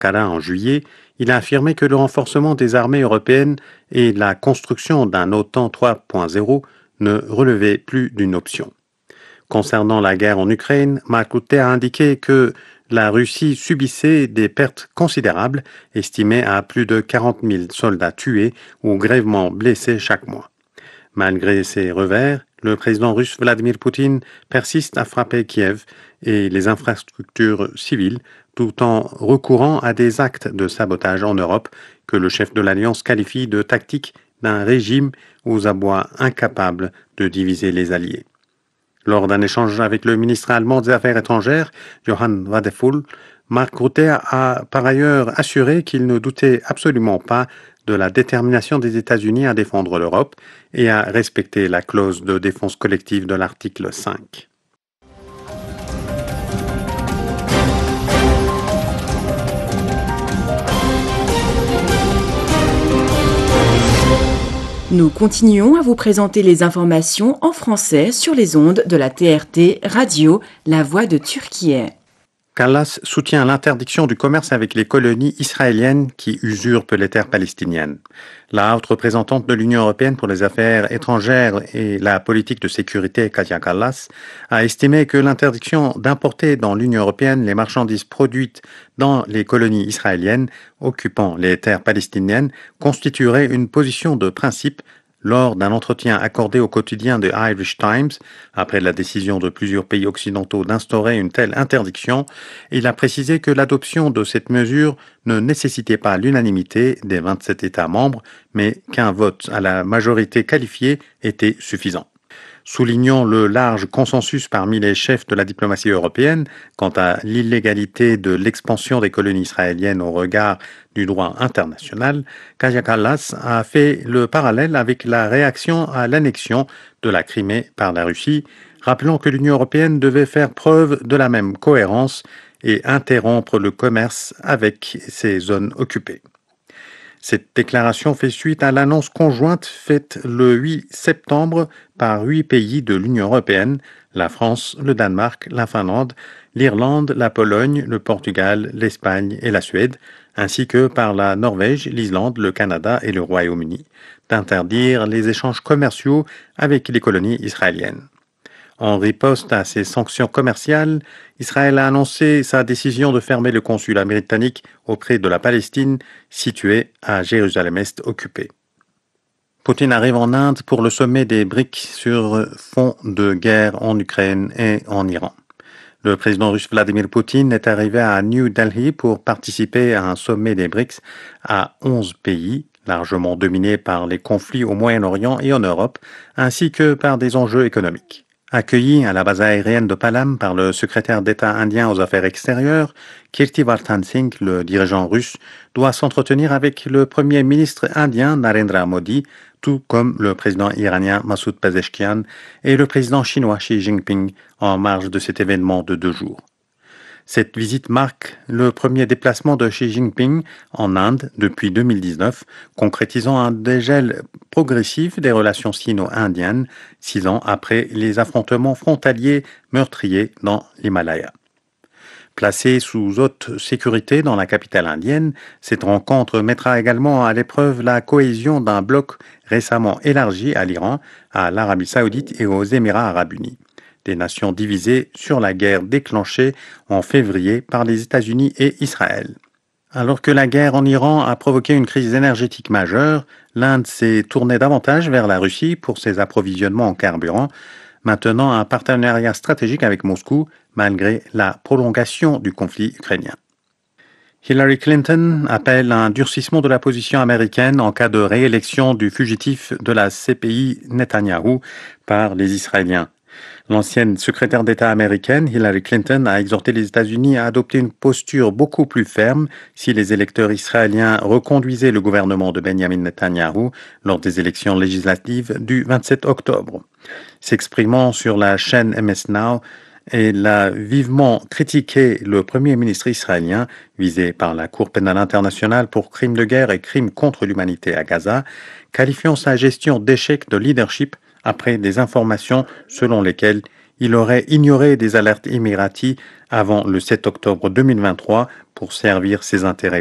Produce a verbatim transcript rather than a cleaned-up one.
Ankara en juillet, il a affirmé que le renforcement des armées européennes et la construction d'un OTAN trois point zéro ne relevaient plus d'une option. Concernant la guerre en Ukraine, Mark Rutte a indiqué que la Russie subissait des pertes considérables, estimées à plus de quarante mille soldats tués ou grièvement blessés chaque mois. Malgré ces revers, le président russe Vladimir Poutine persiste à frapper Kiev et les infrastructures civiles tout en recourant à des actes de sabotage en Europe que le chef de l'Alliance qualifie de tactique d'un régime aux abois incapables de diviser les alliés. Lors d'un échange avec le ministre allemand des Affaires étrangères, Johann Wadephul, Mark Rutte a par ailleurs assuré qu'il ne doutait absolument pas de la détermination des États-Unis à défendre l'Europe et à respecter la clause de défense collective de l'article cinq. Nous continuons à vous présenter les informations en français sur les ondes de la T R T Radio, la voix de Turquie. Kallas soutient l'interdiction du commerce avec les colonies israéliennes qui usurpent les terres palestiniennes. La haute représentante de l'Union européenne pour les affaires étrangères et la politique de sécurité, Kaja Kallas, a estimé que l'interdiction d'importer dans l'Union européenne les marchandises produites dans les colonies israéliennes occupant les terres palestiniennes constituerait une position de principe. Lors d'un entretien accordé au quotidien The Irish Times, après la décision de plusieurs pays occidentaux d'instaurer une telle interdiction, il a précisé que l'adoption de cette mesure ne nécessitait pas l'unanimité des vingt-sept États membres, mais qu'un vote à la majorité qualifiée était suffisant. Soulignant le large consensus parmi les chefs de la diplomatie européenne quant à l'illégalité de l'expansion des colonies israéliennes au regard du droit international, Kaja Kallas a fait le parallèle avec la réaction à l'annexion de la Crimée par la Russie, rappelant que l'Union européenne devait faire preuve de la même cohérence et interrompre le commerce avec ces zones occupées. Cette déclaration fait suite à l'annonce conjointe faite le huit septembre par huit pays de l'Union européenne, la France, le Danemark, la Finlande, l'Irlande, la Pologne, le Portugal, l'Espagne et la Suède, ainsi que par la Norvège, l'Islande, le Canada et le Royaume-Uni, d'interdire les échanges commerciaux avec les colonies israéliennes. En riposte à ces sanctions commerciales, Israël a annoncé sa décision de fermer le consulat britannique auprès de la Palestine, situé à Jérusalem-Est occupée. Poutine arrive en Inde pour le sommet des BRICS sur fond de guerre en Ukraine et en Iran. Le président russe Vladimir Poutine est arrivé à New Delhi pour participer à un sommet des BRICS à onze pays, largement dominés par les conflits au Moyen-Orient et en Europe, ainsi que par des enjeux économiques. Accueilli à la base aérienne de Palam par le secrétaire d'État indien aux Affaires extérieures, Kirtivartan Singh, le dirigeant russe, doit s'entretenir avec le premier ministre indien Narendra Modi, tout comme le président iranien Massoud Pezeshkian et le président chinois Xi Jinping en marge de cet événement de deux jours. Cette visite marque le premier déplacement de Xi Jinping en Inde depuis deux mille dix-neuf, concrétisant un dégel progressif des relations sino-indiennes, six ans après les affrontements frontaliers meurtriers dans l'Himalaya. Placée sous haute sécurité dans la capitale indienne, cette rencontre mettra également à l'épreuve la cohésion d'un bloc récemment élargi à l'Iran, à l'Arabie saoudite et aux Émirats arabes unis. Des nations divisées sur la guerre déclenchée en février par les États-Unis et Israël. Alors que la guerre en Iran a provoqué une crise énergétique majeure, l'Inde s'est tournée davantage vers la Russie pour ses approvisionnements en carburant, maintenant un partenariat stratégique avec Moscou malgré la prolongation du conflit ukrainien. Hillary Clinton appelle à un durcissement de la position américaine en cas de réélection du fugitif de la C P I Netanyahou par les Israéliens. L'ancienne secrétaire d'État américaine, Hillary Clinton, a exhorté les États-Unis à adopter une posture beaucoup plus ferme si les électeurs israéliens reconduisaient le gouvernement de Benjamin Netanyahou lors des élections législatives du vingt-sept octobre. S'exprimant sur la chaîne M S Now, elle a vivement critiqué le premier ministre israélien, visé par la Cour pénale internationale pour crimes de guerre et crimes contre l'humanité à Gaza, qualifiant sa gestion d'échec de leadership après des informations selon lesquelles Il aurait ignoré des alertes Emirati avant le sept octobre deux mille vingt-trois pour servir ses intérêts